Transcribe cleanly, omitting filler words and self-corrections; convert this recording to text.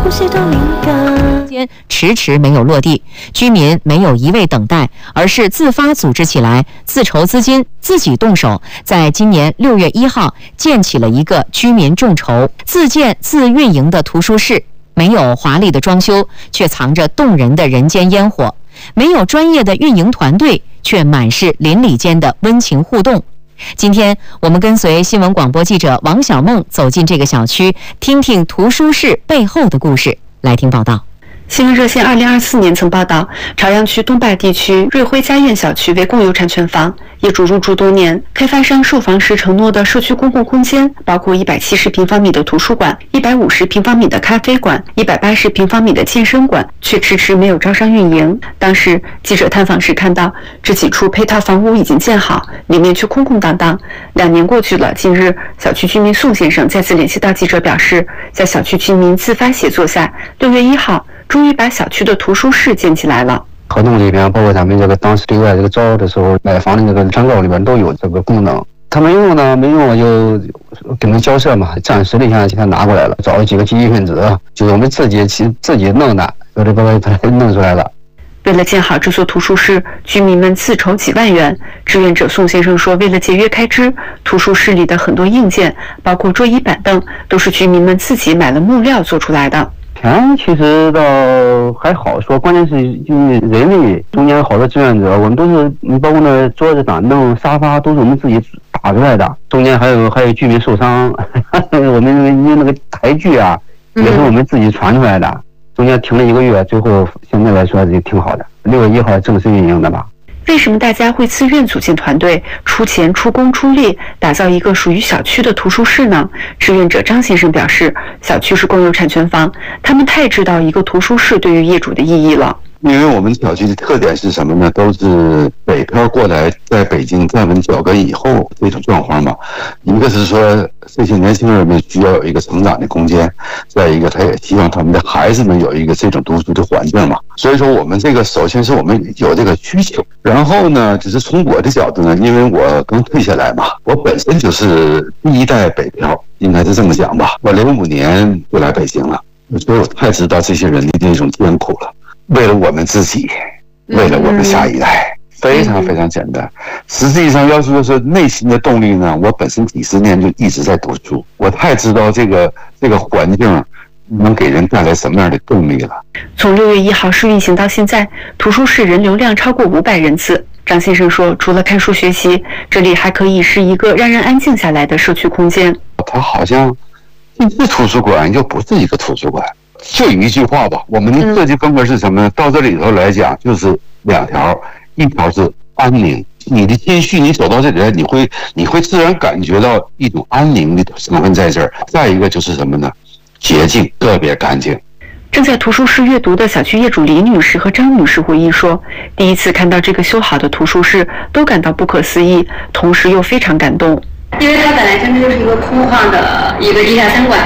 呼吸都敏感。 迟迟没有落地，居民没有一味等待，而是自发组织起来，自筹资金，自己动手，在今年6月1号建起了一个居民众筹、自建自运营的图书室。没有华丽的装修，却藏着动人的人间烟火；没有专业的运营团队，却满是邻里间的温情互动。今天我们跟随新闻广播记者王小梦走进这个小区，听听图书室背后的故事。来听报道。 新闻热线2024年曾报道，朝阳区东坝地区瑞辉家苑小区为共有产权房，业主入住多年，开发商售房时承诺的社区公共空间包括170平方米的图书馆、150平方米的咖啡馆、180平方米的健身馆，却迟迟没有招商运营。当时记者探访时看到，这几处配套房屋已经建好，里面却空空荡荡。2年过去了，近日小区居民宋先生再次联系到记者，表示在小区居民自发协作下，6月1号终于把小区的图书室建起来了。 合同里边包括咱们这个当时对外这个招的时候，买房的那个宣告里边都有这个功能。他没用呢，没用我就给他们交涉嘛，暂时的现在给他拿过来了，找了几个积极分子，就是我们自己弄的，把它弄出来了。 为了建好这所图书室，居民们自筹几万元。志愿者宋先生说，为了节约开支，图书室里的很多硬件，包括桌椅板凳，都是居民们自己买了木料做出来的。 钱其实倒还好说，关键是因为人力，中间好多志愿者，我们都是包括那桌子、板凳、沙发都是我们自己打出来的。中间还有居民受伤，我们那个台具啊，也是我们自己传出来的。中间停了1个月，最后现在来说也挺好的。6月1号正式运营的吧。 为什么大家会自愿组建团队，出钱、出工、出力，打造一个属于小区的图书室呢？志愿者张先生表示，小区是共有产权房，他们太知道一个图书室对于业主的意义了。 因为我们小区的特点是什么呢？都是北漂过来，在北京站稳脚跟以后这种状况嘛。一个是说这些年轻人们需要有一个成长的空间，再一个他也希望他们的孩子们有一个这种读书的环境嘛。所以说我们这个首先是我们有这个需求，然后呢，只是从我的角度呢，因为我刚退下来嘛，我本身就是第1代北漂，应该是这么讲吧。我05年就来北京了，所以我太知道这些人的那种艰苦了。为了我们自己，为了我们下一代，非常非常简单。实际上要说是内心的动力呢，我本身几10年就一直在读书，我太知道这个环境能给人带来什么样的动力了。 从6月1号试运行到现在，图书室人流量超过500人次。张先生说，除了看书学习，这里还可以是一个让人安静下来的社区空间。 它好像既是图书馆，又不是一个图书馆。就一句话吧，我们的设计风格是什么呢？到这里头来讲，就是2条，一条是安宁。你的心绪，你走到这里来，你会自然感觉到一种安宁的成分在这儿。再一个就是什么呢？洁净，特别干净。 正在图书室阅读的小区业主李女士和张女士回忆说，第一次看到这个修好的图书室，都感到不可思议，同时又非常感动。 因为它本来真的就是一个空旷的一个地下餐馆，